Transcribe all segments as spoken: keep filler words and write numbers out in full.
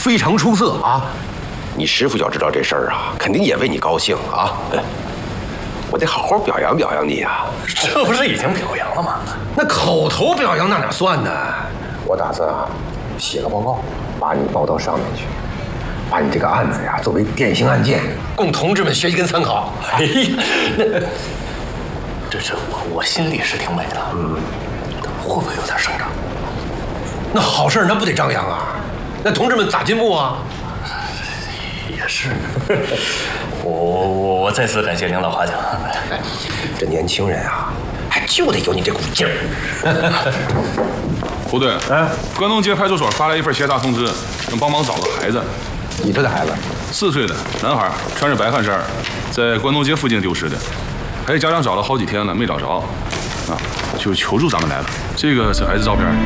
非常出色啊！你师傅要知道这事儿啊，肯定也为你高兴啊！我得好好表扬表扬你呀！ 这不是已经表扬了吗？ 那口头表扬那哪算呢？我打算啊，写个报告，把你报到上面去，把你这个案子呀作为典型案件，供同志们学习跟参考。 哎呀，那这这我我心里是挺美的，嗯，会不会有点声张？ 那好事那不得张扬啊？那同志们咋进步啊？ 也是，我我我再次感谢领导夸奖。 哎，这年轻人啊，还就得有你这股劲儿。 胡队，哎，关东街派出所发来一份协查通知，让帮忙找个孩子。 你这个孩子， 四岁的男孩，穿着白汗衫，在关东街附近丢失的，还有家长找了好几天了，没找着，啊，就求助咱们来了。这个是孩子照片。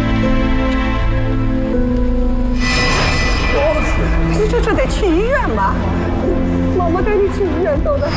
这这这得去医院吧？妈妈带你去医院，豆豆。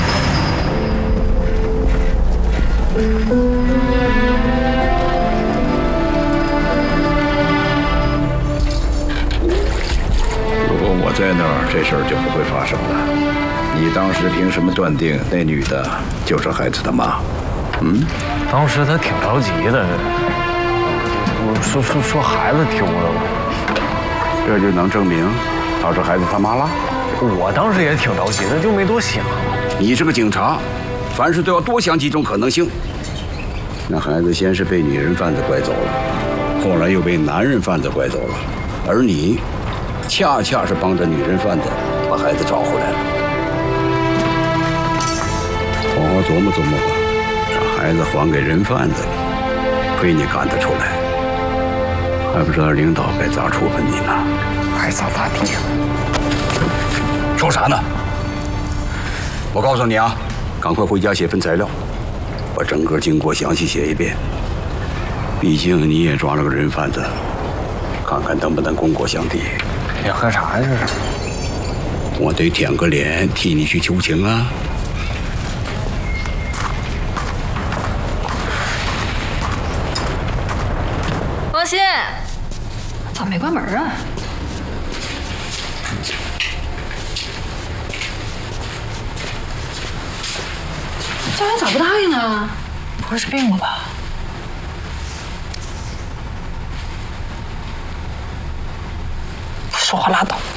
如果我在那儿，这事儿就不会发生了。你当时凭什么断定那女的就是孩子的妈？嗯？ 当时他挺着急的，我说说说孩子丢了， 这就能证明她是孩子他妈了？ 我当时也挺着急的，就没多想。 你是个警察，凡事都要多想几种可能性。那孩子先是被女人贩子拐走了，后来又被男人贩子拐走了，而你恰恰是帮着女人贩子把孩子找回来了。好好琢磨琢磨吧，把孩子还给人贩子了，亏你干得出来，还不知道领导该咋处分你呢？ 爱咋咋地。 说啥呢？我告诉你啊，赶快回家写份材料，把整个经过详细写一遍。毕竟你也抓了个人贩子，看看能不能功过相抵。 你干啥呀？这是？ 我得舔个脸替你去求情啊！ 王鑫，咋没关门啊？教员咋不答应呢？不会是病了吧？说话拉倒。